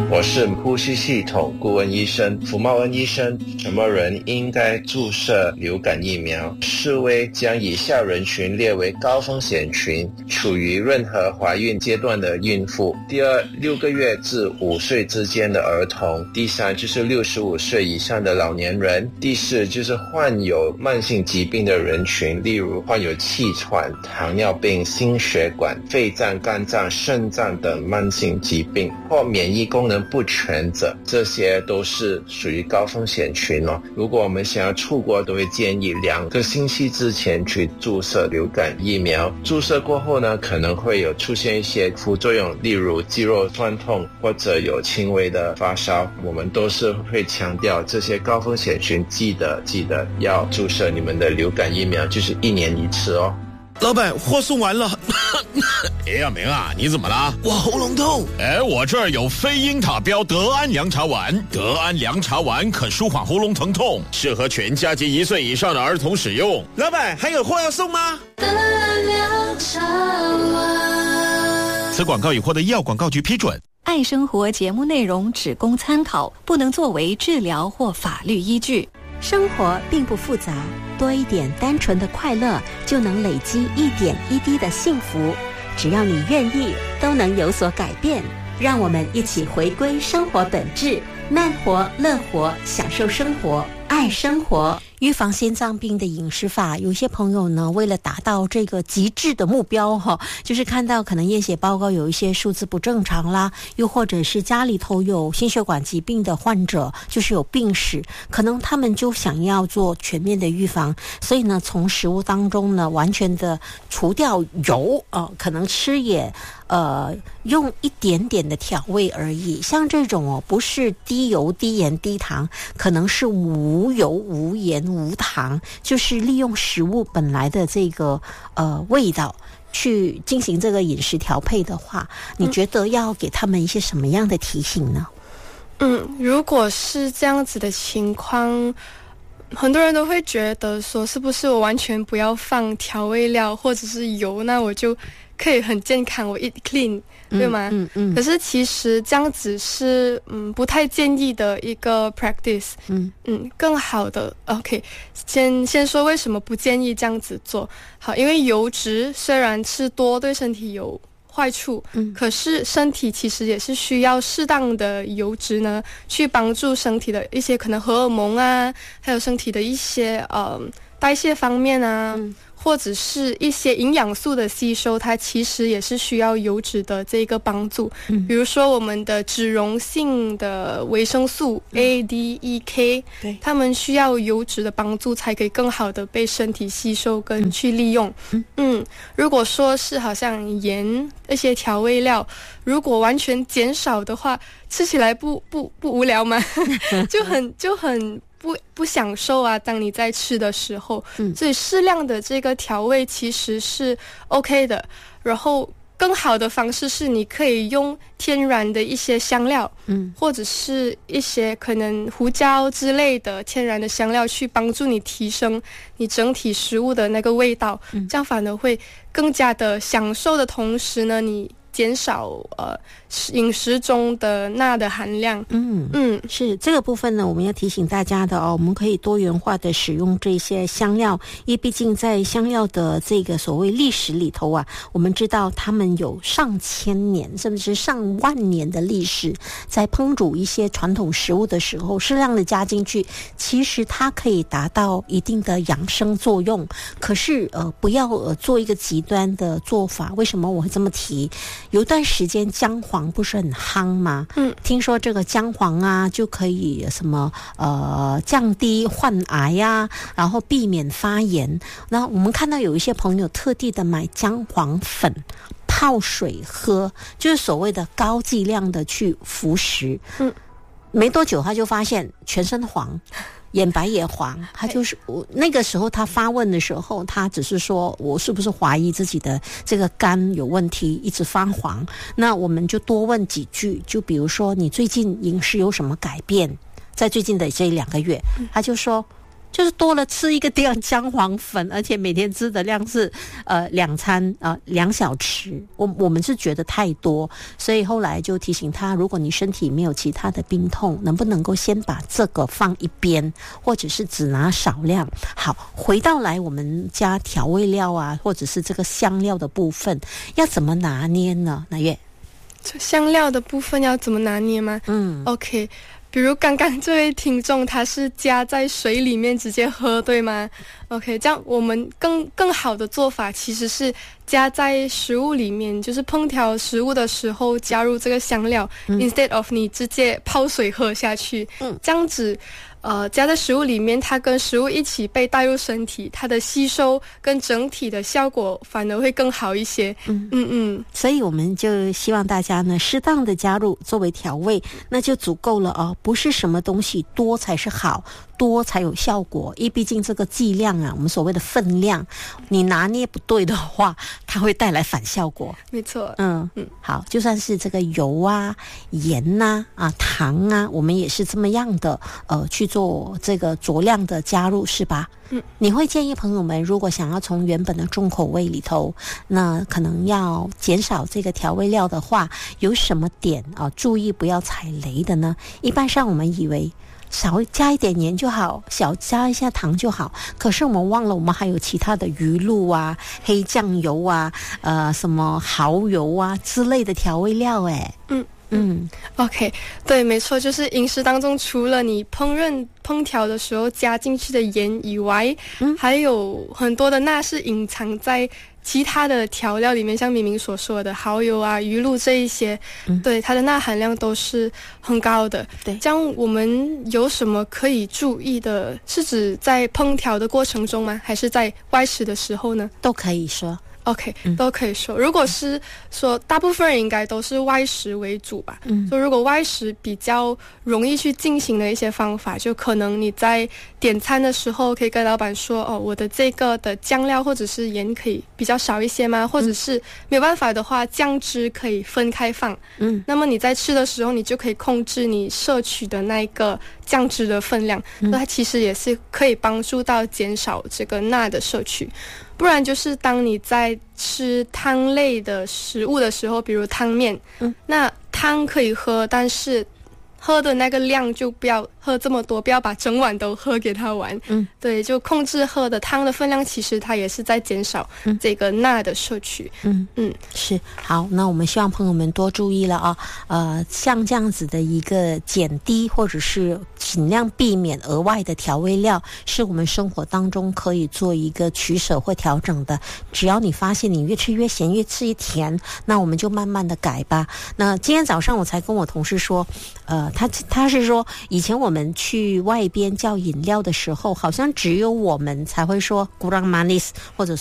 我是呼吸系统顾问医生福茂恩医生。什么人应该注射流感疫苗？世卫将以下人群列为高风险群：处于任何怀孕阶段的孕妇；第二，6个月至5岁之间的儿童；第三，就是65岁以上的老年人；第四，就是患有慢性疾病的人群，例如患有气喘、糖尿病、心血管、肺脏、肝脏、肾脏等慢性疾病，或免疫功能不全者，这些都是属于高风险群哦。如果我们想要出国，都会建议2个星期之前去注射流感疫苗。注射过后呢，可能会有出现一些副作用，例如肌肉酸痛或者有轻微的发烧。我们都是会强调这些高风险群记得要注射你们的流感疫苗，就是1年1次哦。 老板，货送完了。 哎呀，明啊，你怎么了？ 我喉咙痛。 我这儿有非英塔标德安凉茶丸，德安凉茶丸可舒缓喉咙疼痛，适合全家及1岁以上的儿童使用。 老板，还有货要送吗？ 德安凉茶丸。 此广告已获得医药广告局批准。 爱生活节目内容只供参考，不能作为治疗或法律依据。 生活并不复杂，多一点单纯的快乐，就能累积一点一滴的幸福。只要你愿意，都能有所改变。让我们一起回归生活本质，慢活、乐活，享受生活，爱生活。预防心脏病的饮食法，有些朋友呢，为了达到这个极致的目标就是看到可能验血报告有一些数字不正常啦，又或者是家里头有心血管疾病的患者，就是有病史，可能他们就想要做全面的预防，所以呢，从食物当中呢，完全的除掉油可能吃也用一点点的调味而已。像这种不是低油、低盐、低糖，可能是无油、无盐、无糖，就是利用食物本来的这个味道去进行这个饮食调配的话，你觉得要给他们一些什么样的提醒呢？ 如果是这样子的情况，很多人都会觉得说，是不是我完全不要放调味料或者是油，那我就可以很健康，我 eat clean， 对吗？可是其实这样子是不太建议的一个 practice。更好的 OK， 先说为什么不建议这样子做。好，因为油脂虽然吃多对身体有坏处，可是身体其实也是需要适当的油脂呢，去帮助身体的一些可能荷尔蒙啊，还有身体的一些代谢方面啊，或者是一些营养素的吸收，它其实也是需要油脂的这个帮助。比如说我们的脂溶性的维生素 A、D、E、K， 它们需要油脂的帮助才可以更好的被身体吸收跟去利用。如果说是好像盐一些调味料，如果完全减少的话，吃起来不无聊吗？就很不享受啊，当你在吃的时候。所以适量的这个调味其实是 OK 的。然后更好的方式是你可以用天然的一些香料，或者是一些可能胡椒之类的天然的香料，去帮助你提升你整体食物的那个味道，这样反而会更加的享受的同时呢，你减少饮食中的钠的含量。 是这个部分呢，我们要提醒大家的我们可以多元化的使用这些香料，因为毕竟在香料的这个所谓历史里头啊，我们知道他们有上千年甚至是上万年的历史，在烹煮一些传统食物的时候，适量的加进去，其实它可以达到一定的养生作用。可是不要做一个极端的做法。为什么我会这么提？有一段时间姜黄不是很夯吗？听说这个姜黄啊就可以什么降低患癌啊，然后避免发炎。然后我们看到有一些朋友特地的买姜黄粉泡水喝，就是所谓的高剂量的去服食。没多久他就发现全身黄，眼白也黄。他就是那个时候他发问的时候，他只是说我是不是怀疑自己的这个肝有问题，一直发黄。那我们就多问几句，就比如说你最近饮食有什么改变，在最近的这2个月。他就说就是多了吃一个姜黄粉，而且每天吃的量是2餐2小匙，我们是觉得太多，所以后来就提醒他，如果你身体没有其他的病痛，能不能够先把这个放一边，或者是只拿少量。好，回到来我们加调味料啊，或者是这个香料的部分，要怎么拿捏呢？那月香料的部分要怎么拿捏吗？OK， 比如刚刚这位听众他是加在水里面直接喝，对吗？OK， 这样我们更好的做法其实是加在食物里面，就是烹调食物的时候加入这个香料，instead of 你直接泡水喝下去，这样子。加在食物里面，它跟食物一起被带入身体，它的吸收跟整体的效果反而会更好一些。 所以我们就希望大家呢，适当的加入作为调味，那就足够了哦。不是什么东西多才是好，多才有效果。因为毕竟这个剂量啊，我们所谓的分量，你拿捏不对的话，它会带来反效果。 没错。 好，就算是这个油啊、盐呐、糖啊，我们也是这么样的去做这个酌量的加入，是吧？你会建议朋友们，如果想要从原本的重口味里头，那可能要减少这个调味料的话，有什么点注意不要踩雷的呢？一般上我们以为少加一点盐就好，少加一下糖就好，可是我们忘了我们还有其他的鱼露啊、黑酱油啊、什么蚝油啊之类的调味料 OK， 对，没错，就是饮食当中除了你烹调的时候加进去的盐以外，还有很多的钠是隐藏在其他的调料里面，像明明所说的蚝油啊、鱼露这一些，对，它的钠含量都是很高的。 对， 这样我们有什么可以注意的？是指在烹调的过程中吗？还是在外食的时候呢？ 都可以说。 OK， 都可以说。如果是说大部分人应该都是外食为主吧，所以如果外食比较容易去进行的一些方法，就可能你在点餐的时候可以跟老板说，我的这个的酱料或者是盐可以比较少一些吗？或者是没有办法的话，酱汁可以分开放。那么你在吃的时候，你就可以控制你摄取的那个酱汁的分量，那它其实也是可以帮助到减少这个钠的摄取。不然就是当你在吃汤类的食物的时候，比如汤面，那汤可以喝，但是喝的那个量就不要喝这么多，不要把整碗都喝给它完。对，就控制喝的汤的分量，其实它也是在减少这个钠的摄取。 是。好，那我们希望朋友们多注意了像这样子的一个减低或者是尽量避免额外的调味料，是我们生活当中可以做一个取舍或调整的。只要你发现你越吃越咸，越吃越甜，那我们就慢慢的改吧。那今天早上我才跟我同事说，他是说以前我们去外边叫饮料的时候，好像只有我们才会说 kurang manis 或者